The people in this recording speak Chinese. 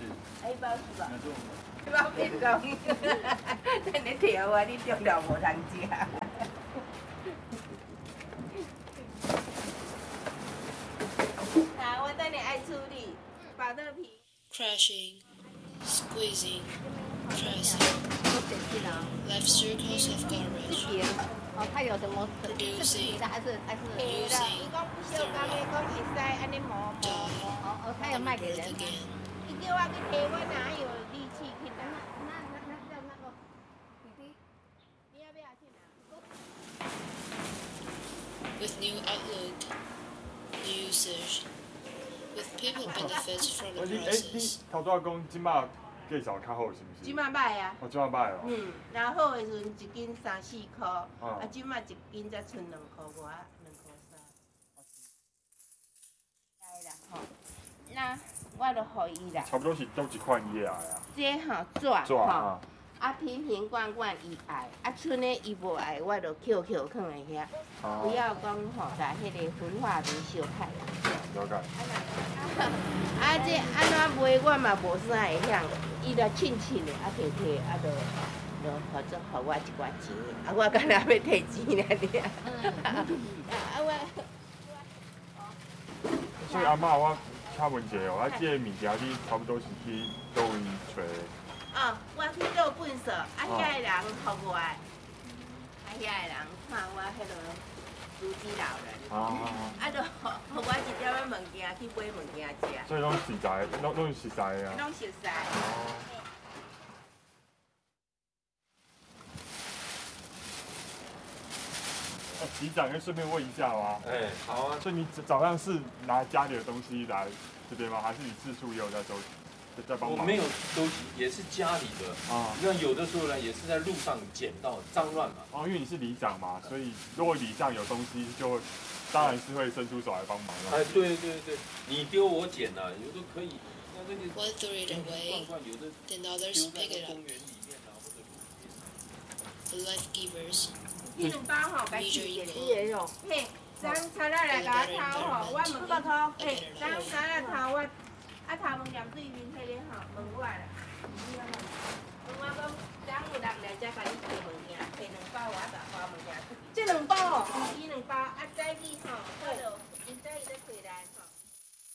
是。 一包是吧？ 那就一包便当，等你调啊，你中了无通食。好，我等你爱处理，保乐瓶。 Crashing, squeezing, pressing, left circles of garbage, 哦，它有什么是便宜的还是对啦，伊讲不锈钢的，讲会使安尼磨。 哦，它有卖给 birth 人。 again. 伊叫我去提，我哪有力气去拿？ 那叫那个弟弟。 你要不要去拿？ With new outlook, new usage, with people benefits from the 你 process. 头拄仔讲即马介绍较好是毋是？ 即马歹啊。 哦，即马歹哦。 然后好的时阵一斤3-4块， 啊即马一斤才剩2块外，2块3。来啦吼，那我就互伊啦。 差不多是倒一款伊会爱啊。 这吼纸吼， 啊。 瓶瓶罐罐伊爱，剩的伊无爱，我就捡放在遐，不要讲吼，甲迄个焚化炉烧害啦。 了解。 这安怎卖我嘛无啥会晓，伊若凊的，摕，就或者互我一寡钱，我干那要摕钱尔。 所以阿嬷，我请问一下哦，即个物件你差不多是去倒位找？ 我去倒粪扫，遐个人互我，遐个人看我迄个独居老人，就互我一点仔物件去买物件食。 所以拢实在，拢是实在的啊。 拢熟悉。 局长，可以顺便问一下吗？ 哎，好啊。 所以你早上是拿家里的东西来这边吗？还是你自处也有在收集，在帮忙？ 我没有收集，也是家里的。你看有的时候呢，也是在路上捡到脏乱嘛。 因为你是里长嘛，所以如果里长有东西，就当然是会伸出手来帮忙。 哎，对，你丢我捡呐，有的可以。那个 One threw it away, 有的 then others 丢在 pick it 公 up. 园里面啊，或者路边。 The life givers, 迄2包吼，甲寄一个。 也有。 嘿，昨炒仔来甲我偷吼，我问个偷，嘿，昨炒仔偷我，头毛盐对面迄个吼，问我啦。问我讲，昨有6个才甲你摕物件，摕2包我10包物件。 这2包哦。 伊2包，早起吼，我就因早伊咧回来。